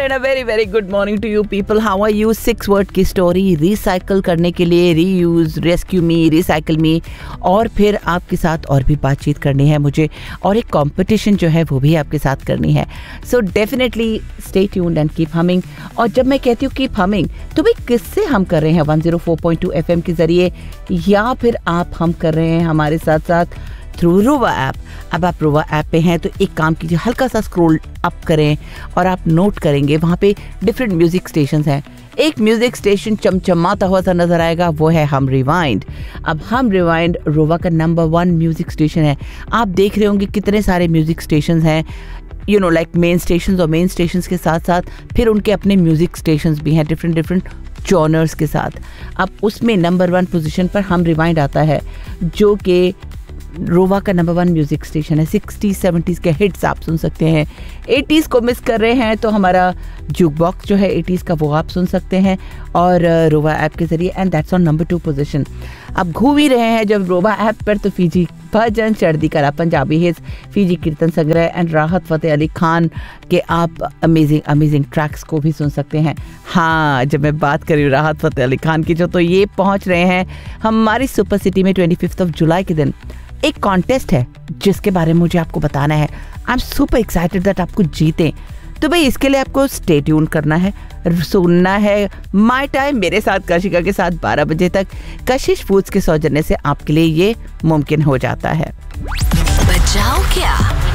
And a very very good morning to you people. How are you? 6 word की story recycle करने के लिए, reuse, rescue मी, recycle मी, और फिर आपके साथ और भी बातचीत करनी है मुझे, और एक कंपटीशन जो है वो भी आपके साथ करनी है. So definitely stay tuned and keep humming. और जब मैं कहती हूँ कीप हमिंग, तो भाई किससे हम कर रहे हैं? 104.2 FM के ज़रिए, या फिर आप हम कर रहे हैं हमारे साथ साथ थ्रू रोवा ऐप. अब आप रोवा ऐप पे हैं तो एक काम कीजिए, हल्का सा स्क्रॉल अप करें और आप नोट करेंगे वहाँ पे डिफरेंट म्यूजिक स्टेशंस हैं. एक म्यूजिक स्टेशन चमचमाता हुआ सा नजर आएगा, वो है हम रिवाइंड. अब हम रिवाइंड रोवा का नंबर 1 म्यूजिक स्टेशन है. आप देख रहे होंगे कितने सारे म्यूजिक स्टेशंस हैं, you know like main stations, और मेन स्टेशंस के साथ साथ फिर उनके अपने म्यूजिक स्टेशंस भी हैं डिफरेंट जॉनर्स के साथ. अब उसमें नंबर 1 पोजीशन पर हम रिवाइंड आता है, जो कि रोवा का नंबर 1 म्यूजिक स्टेशन है. 60s 70s के हिट्स आप सुन सकते हैं. 80s को मिस कर रहे हैं तो हमारा जुक बॉक्स जो है 80s का, वो आप सुन सकते हैं और रोवा ऐप के जरिए. And that's on number 2 position. अब घूम ही रहे हैं जब रोवा ऐप पर, तो फीजी भजन, चढ़दी कला, पंजाबी हिट्स, फीजी कीर्तन संग्रह एंड राहत फतेह अली खान के आप अमेजिंग ट्रैक्स को भी सुन सकते हैं. हाँ, जब मैं बात कर रही हूँ राहत फतेह अली खान की, जो तो ये पहुँच रहे हैं हमारी सुपर सिटी में 25 जुलाई के दिन. एक कॉन्टेस्ट है जिसके बारे में मुझे आपको बताना है. I am super excited that आपको जीतें. तो भाई इसके लिए आपको स्टे ट्यून करना है, सुनना है माय टाइम मेरे साथ कशिका के साथ 12 बजे तक. कशिश फूड्स के सौजन्य से आपके लिए ये मुमकिन हो जाता है. बचाओ क्या?